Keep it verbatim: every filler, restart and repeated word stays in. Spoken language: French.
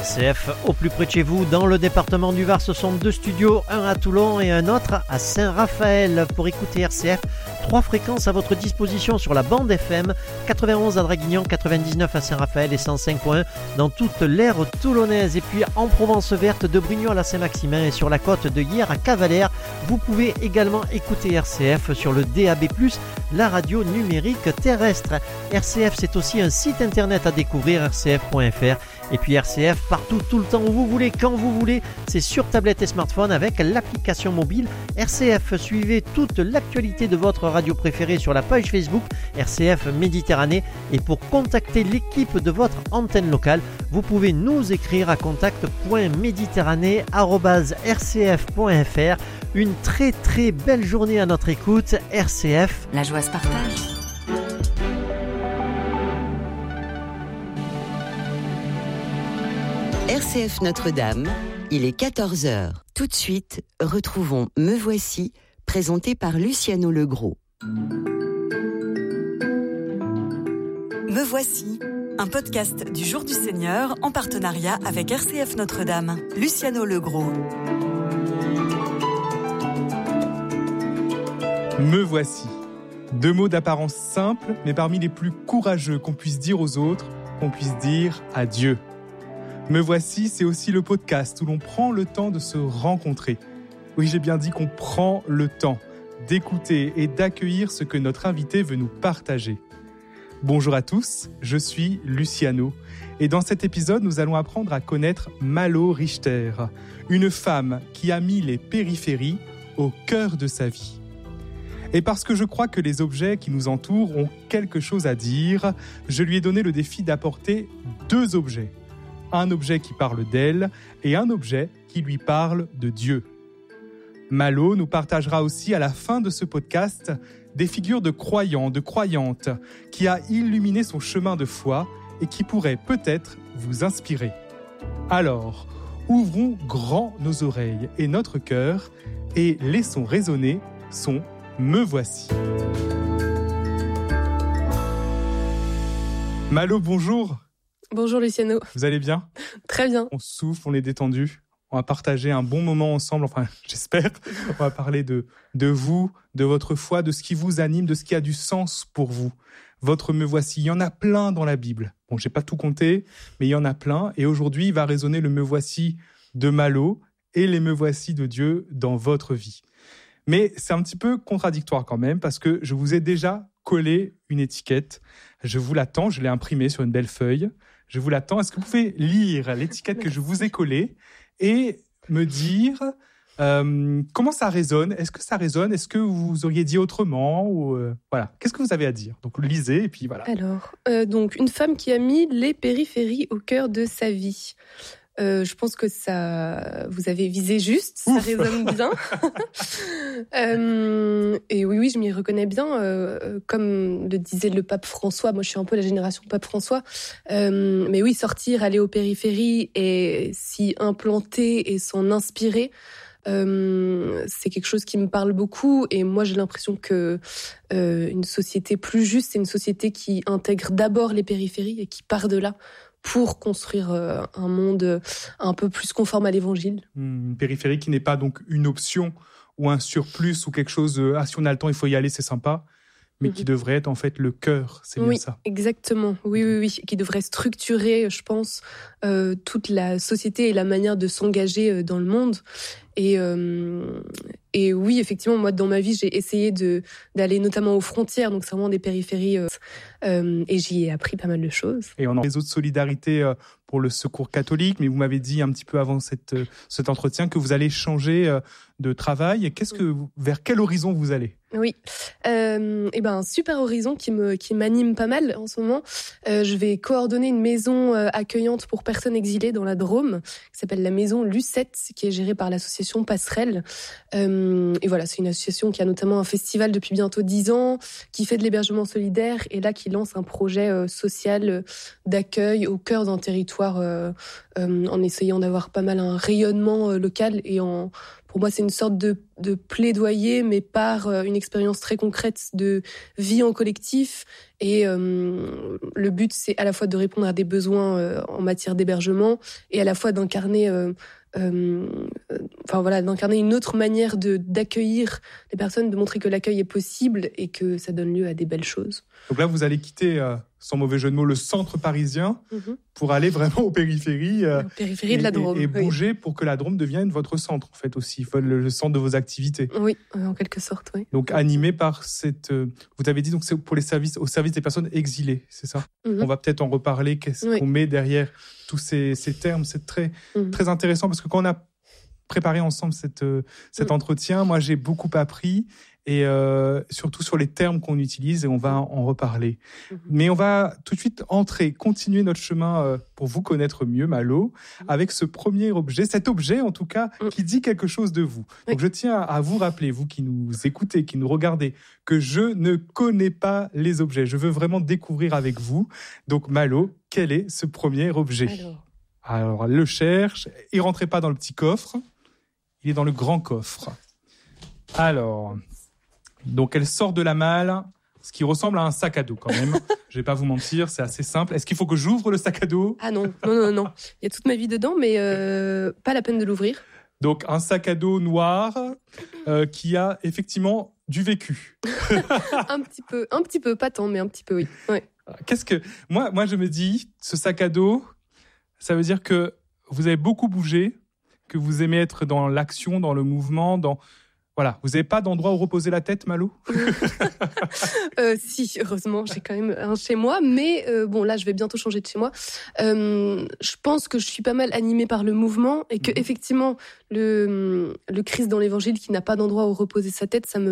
R C F au plus près de chez vous, dans le département du Var, ce sont deux studios, un à Toulon et un autre à Saint-Raphaël. Pour écouter R C F, trois fréquences à votre disposition sur la bande F M, quatre-vingt-onze à Draguignan, quatre-vingt-dix-neuf à Saint-Raphaël et cent cinq point un dans toute l'aire toulonnaise. Et puis en Provence verte, de Brignoles à Saint-Maximin et sur la côte de Hyères à Cavalère, vous pouvez également écouter R C F sur le D A B plus, la radio numérique terrestre. R C F, c'est aussi un site internet à découvrir, r c f point f r. Et puis R C F partout, tout le temps où vous voulez, quand vous voulez, c'est sur tablette et smartphone avec l'application mobile R C F. Suivez toute l'actualité de votre radio préférée sur la page Facebook R C F Méditerranée. Et pour contacter l'équipe de votre antenne locale, vous pouvez nous écrire à contact point méditerranée arobase r c f point f r. Une très très belle journée à notre écoute. R C F, la joie se partage. R C F Notre-Dame, il est quatorze heures. Tout de suite, retrouvons Me Voici, présenté par Luciano Legros. Me Voici, un podcast du Jour du Seigneur en partenariat avec R C F Notre-Dame. Luciano Legros. Me voici. Deux mots d'apparence simple, mais parmi les plus courageux qu'on puisse dire aux autres, qu'on puisse dire à Dieu. Me voici, c'est aussi le podcast où l'on prend le temps de se rencontrer. Oui, j'ai bien dit qu'on prend le temps d'écouter et d'accueillir ce que notre invité veut nous partager. Bonjour à tous, je suis Luciano. Et dans cet épisode, nous allons apprendre à connaître Malo Richter, une femme qui a mis les périphéries au cœur de sa vie. Et parce que je crois que les objets qui nous entourent ont quelque chose à dire, je lui ai donné le défi d'apporter deux objets. Un objet qui parle d'elle et un objet qui lui parle de Dieu. Malo nous partagera aussi à la fin de ce podcast des figures de croyants, de croyantes, qui a illuminé son chemin de foi et qui pourraient peut-être vous inspirer. Alors, ouvrons grand nos oreilles et notre cœur et laissons résonner son « Me voici ». Malo, bonjour. Bonjour Luciano. Vous allez bien ? Très bien. On souffle, on est détendu. On va partager un bon moment ensemble, enfin j'espère. On va parler de, de vous, de votre foi, de ce qui vous anime, de ce qui a du sens pour vous. Votre Me voici, il y en a plein dans la Bible. Bon, j'ai pas tout compté, mais il y en a plein. Et aujourd'hui, il va résonner le Me voici de Malo et les Me voici de Dieu dans votre vie. Mais c'est un petit peu contradictoire quand même, parce que je vous ai déjà collé une étiquette. Je vous l'attends, je l'ai imprimée sur une belle feuille. Je vous l'attends. Est-ce que vous pouvez lire l'étiquette que je vous ai collée et me dire euh, comment ça résonne ? Est-ce que ça résonne ? Est-ce que vous auriez dit autrement ou euh, voilà. Qu'est-ce que vous avez à dire ? Donc lisez et puis voilà. Alors, euh, donc une femme qui a mis les périphéries au cœur de sa vie. Euh, je pense que ça, vous avez visé juste, ça Ouf. Résonne bien. euh, et oui, oui, je m'y reconnais bien. Euh, comme le disait le pape François, moi je suis un peu la génération pape François. Euh, mais oui, sortir, aller aux périphéries et s'y implanter et s'en inspirer, euh, c'est quelque chose qui me parle beaucoup. Et moi, j'ai l'impression que euh, une société plus juste, c'est une société qui intègre d'abord les périphéries et qui part de là pour construire euh, un monde un peu plus conforme à l'évangile. Une périphérie qui n'est pas donc une option ou un surplus ou quelque chose, euh, ah si on a le temps, il faut y aller, c'est sympa, mais mm-hmm. qui devrait être en fait le cœur, c'est oui, bien ça. Exactement, oui, oui, oui, qui devrait structurer, je pense, euh, toute la société et la manière de s'engager dans le monde. Et, euh, et oui, effectivement, moi, dans ma vie, j'ai essayé de, d'aller notamment aux frontières, donc c'est vraiment des périphéries, euh, euh, et j'y ai appris pas mal de choses. Et on a les autres solidarités euh, pour le secours catholique, mais vous m'avez dit un petit peu avant cette, euh, cet entretien que vous allez changer euh, de travail. Qu'est-ce que, vers quel horizon vous allez ? Oui, euh, et ben un super horizon qui me qui m'anime pas mal en ce moment. Euh, je vais coordonner une maison euh, accueillante pour personnes exilées dans la Drôme, qui s'appelle la maison Lucette, qui est gérée par l'association Passerelle. Euh, et voilà, c'est une association qui a notamment un festival depuis bientôt dix ans, qui fait de l'hébergement solidaire et là qui lance un projet euh, social euh, d'accueil au cœur d'un territoire, euh, euh, en essayant d'avoir pas mal un rayonnement euh, local et en pour moi, c'est une sorte de, de plaidoyer, mais par euh, une expérience très concrète de vie en collectif. Et euh, le but, c'est à la fois de répondre à des besoins euh, en matière d'hébergement et à la fois d'incarner, euh, euh, enfin voilà, d'incarner une autre manière de d'accueillir les personnes, de montrer que l'accueil est possible et que ça donne lieu à des belles choses. Donc là, vous allez quitter, euh, sans mauvais jeu de mots, le centre parisien mm-hmm. pour aller vraiment aux périphéries, euh, aux périphéries et, de la Drôme, et, et oui. bouger pour que la Drôme devienne votre centre, en fait aussi, le, le centre de vos activités. Oui, en quelque sorte, oui. Donc animé par cette, euh, vous avez dit donc c'est pour les services, au service des personnes exilées, c'est ça? Mm-hmm. On va peut-être en reparler. Qu'est-ce oui. qu'on met derrière tous ces, ces termes? C'est très mm-hmm. très intéressant parce que quand on a préparé ensemble cette, euh, cet mm-hmm. entretien, moi j'ai beaucoup appris. Et euh, surtout sur les termes qu'on utilise, et on va en reparler. Mmh. Mais on va tout de suite entrer, continuer notre chemin euh, pour vous connaître mieux, Malo, mmh. avec ce premier objet, cet objet en tout cas, mmh. qui dit quelque chose de vous. Oui. Donc je tiens à vous rappeler, vous qui nous écoutez, qui nous regardez, que je ne connais pas les objets. Je veux vraiment découvrir avec vous. Donc Malo, quel est ce premier objet? Alors, Alors le cherche, il ne rentrait pas dans le petit coffre, il est dans le grand coffre. Alors... Donc, elle sort de la malle, ce qui ressemble à un sac à dos quand même. Je vais pas vous mentir, c'est assez simple. Est-ce qu'il faut que j'ouvre le sac à dos? Ah non, non, non, non. Il y a toute ma vie dedans, mais euh, pas la peine de l'ouvrir. Donc, un sac à dos noir euh, qui a effectivement du vécu. un petit peu, un petit peu, pas tant, mais un petit peu, oui. Ouais. Qu'est-ce que moi, moi, je me dis, ce sac à dos, ça veut dire que vous avez beaucoup bougé, que vous aimez être dans l'action, dans le mouvement, dans Voilà, vous n'avez pas d'endroit où reposer la tête, Malo? euh, Si, heureusement, j'ai quand même un chez moi, mais euh, bon, là, je vais bientôt changer de chez moi. Euh, je pense que je suis pas mal animée par le mouvement et que, mmh. effectivement, le, le Christ dans l'Évangile qui n'a pas d'endroit où reposer sa tête, ça me